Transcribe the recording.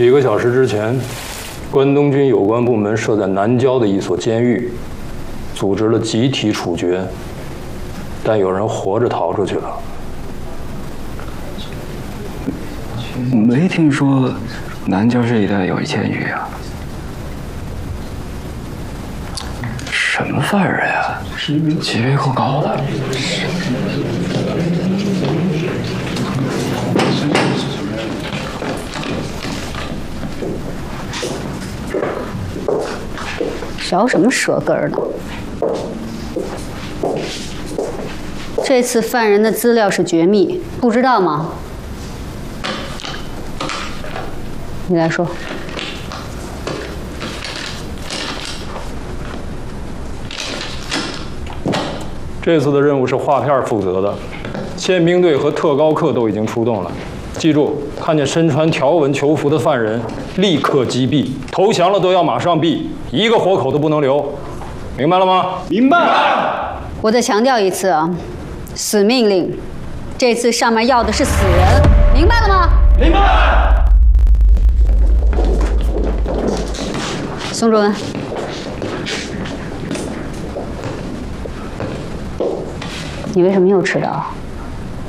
几个小时之前，关东军有关部门设在南郊的一所监狱，组织了集体处决，但有人活着逃出去了。 没听说南郊这一带有监狱啊？什么犯人呀？级别够高的。 嚼什么舌根儿呢？这次犯人的资料是绝密，不知道吗？你来说。 这次的任务是划片负责的，宪兵队和特高课都已经出动了。记住，看见身穿条纹囚服的犯人，立刻击毙；投降了都要马上毙，一个活口都不能留。明白了吗？ 明白。 我再强调一次啊，死命令，这次上面要的是死人，明白了吗？ 明白。 宋主任。你为什么又迟到？